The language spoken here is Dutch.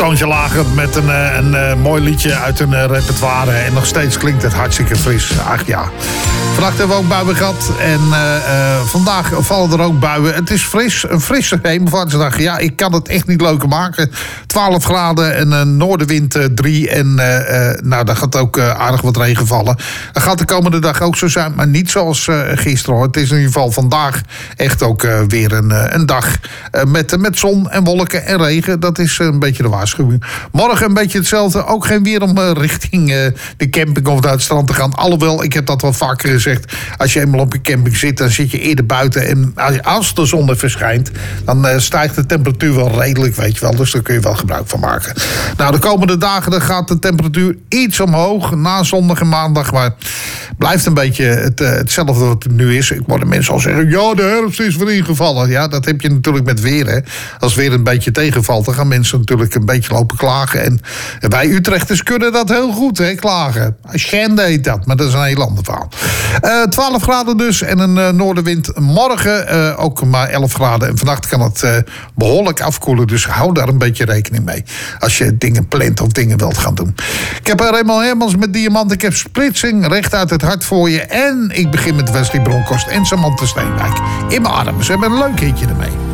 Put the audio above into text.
toontje lager met een mooi liedje uit een repertoire. En nog steeds klinkt het hartstikke fris. Ach ja. Vannacht hebben we ook buien gehad. En vandaag vallen er ook buien. Het is fris. Een frisse hemelvaartsdag. Ja, ik kan het echt niet leuker maken. 12 graden en een noordenwind 3. En nou, daar gaat ook aardig wat regen vallen. Dat gaat de komende dag ook zo zijn. Maar niet zoals gisteren hoor. Het is in ieder geval vandaag echt ook weer een dag met zon en wolken en regen. Dat is een beetje de waarschuwing. Morgen een beetje hetzelfde. Ook geen weer om richting de camping of naar het strand te gaan. Alhoewel, ik heb dat wel vaker gezegd. Als je eenmaal op een camping zit, dan zit je eerder buiten. En als de zon er verschijnt, dan stijgt de temperatuur wel redelijk, weet je wel. Dus daar kun je wel gebruik van maken. Nou, de komende dagen dan gaat de temperatuur iets omhoog. Na zondag en maandag. Maar blijft een beetje hetzelfde wat het nu is. Ik hoor de mensen al zeggen, ja, de herfst is weer ingevallen. Ja, dat heb je natuurlijk met weer, hè. Als weer een beetje tegenvalt, dan gaan mensen natuurlijk een beetje lopen klagen. En wij Utrechters kunnen dat heel goed, hè, klagen. Schande heet dat, maar dat is een heel ander verhaal. 12 graden dus en een noordenwind. Morgen ook maar 11 graden. En vannacht kan het behoorlijk afkoelen. Dus hou daar een beetje rekening mee. Als je dingen plant of dingen wilt gaan doen. Ik heb Raymond Hermans met Diamant. Ik heb Splitsing recht uit het hart voor je. En ik begin met Wesley Bronkhorst en Samantha Steenwijk. In mijn armen. Ze hebben een leuk hitje ermee.